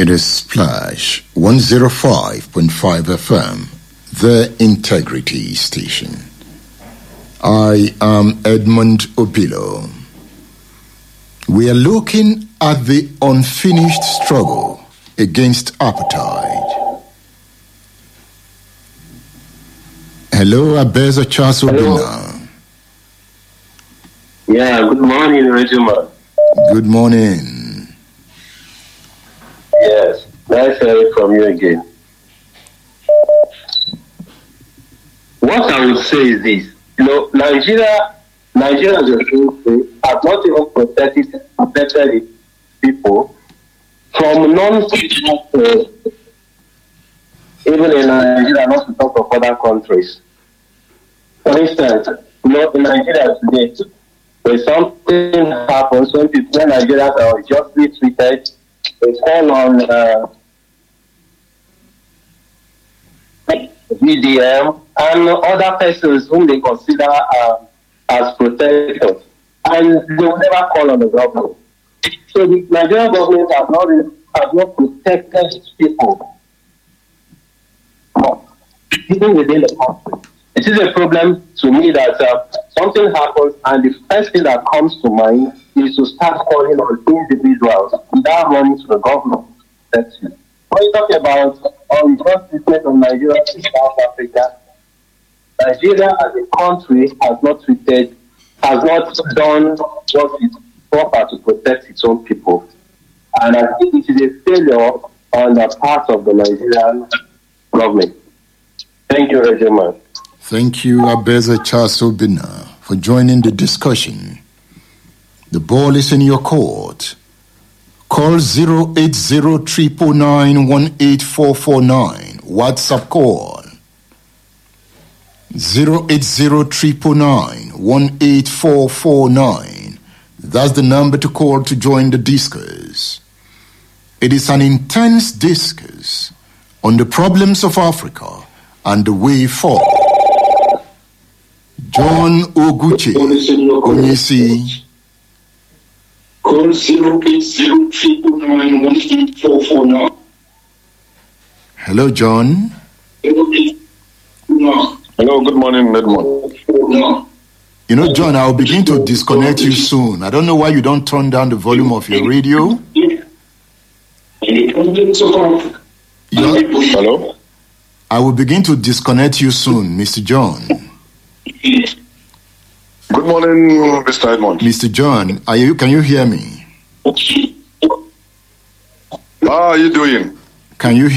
It is Splash 105.5 FM, the Integrity Station. I am Edmund Opilo. We are looking at the unfinished struggle against apartheid. Hello, Abeza Charles Obina. Yeah, good morning, Regiment. Good morning. Yes, nice hearing from you again. What I would say is this. Nigeria as a country has not even protected people from non-citizens, even in Nigeria, not to talk of other countries. For instance, in Nigeria today, when something happens, when Nigerians are justly treated, they call on VDM and other persons whom they consider as protectors, and they will never call on the government. So the Nigerian government has not protected its people, even within the country. It is a problem to me that something happens and the first thing that comes to mind is to start calling on individuals without running to the government. That's it. When you talk about unjust treatment of Nigeria in South Africa, Nigeria as a country has not done what is proper to protect its own people. And I think it is a failure on the part of the Nigerian government. Thank you, Regiment. Thank you, Abeza Charles Obina, for joining the discussion. The ball is in your court. Call 080-999-18449. WhatsApp call 080-999-18449. That's the number to call to join the discourse. It is an intense discourse on the problems of Africa and the way forward. John Oguchi, Onyesi. Call 080-399-18449. Hello, John. Hello, good morning, Edmund. John, I'll begin to disconnect you soon. I don't know why you don't turn down the volume of your radio. Hello? I will begin to disconnect you soon, Mr. John. Good morning, Mr. Edmund. Mr. John, can you hear me? How are you doing? Can you hear